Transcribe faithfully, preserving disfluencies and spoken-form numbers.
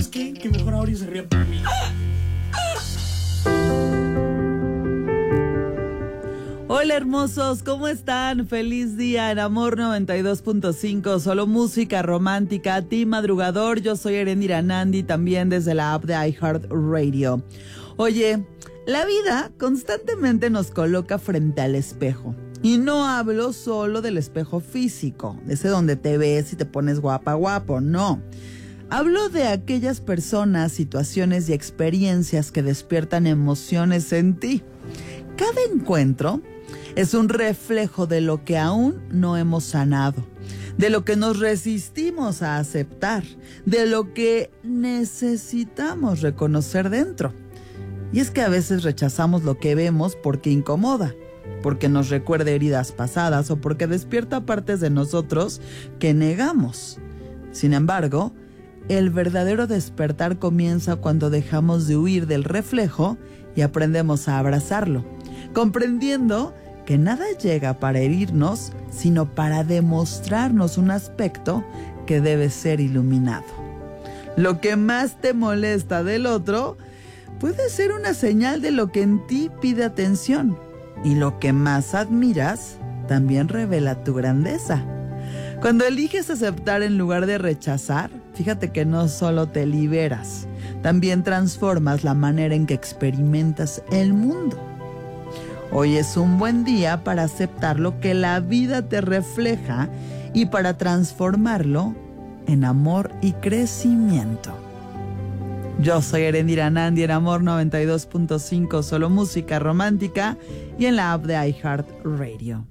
Es que, que mejor ahora se ría por mí. Hola hermosos, ¿cómo están? Feliz día en Amor noventa y dos punto cinco, solo música romántica, a ti madrugador, yo soy Erendira Nandi, también desde la app de iHeartRadio. Oye, la vida constantemente nos coloca frente al espejo. Y no hablo solo del espejo físico, ese donde te ves y te pones guapa, guapo, no. Hablo de aquellas personas, situaciones y experiencias que despiertan emociones en ti. Cada encuentro es un reflejo de lo que aún no hemos sanado, de lo que nos resistimos a aceptar, de lo que necesitamos reconocer dentro. Y es que a veces rechazamos lo que vemos porque incomoda, porque nos recuerda heridas pasadas o porque despierta partes de nosotros que negamos. Sin embargo, el verdadero despertar comienza cuando dejamos de huir del reflejo y aprendemos a abrazarlo, comprendiendo que nada llega para herirnos, sino para demostrarnos un aspecto que debe ser iluminado. Lo que más te molesta del otro puede ser una señal de lo que en ti pide atención, y lo que más admiras también revela tu grandeza. Cuando eliges aceptar en lugar de rechazar, fíjate que no solo te liberas, también transformas la manera en que experimentas el mundo. Hoy es un buen día para aceptar lo que la vida te refleja y para transformarlo en amor y crecimiento. Yo soy Erendira Nandi en Amor noventa y dos punto cinco, solo música romántica, y en la app de iHeartRadio.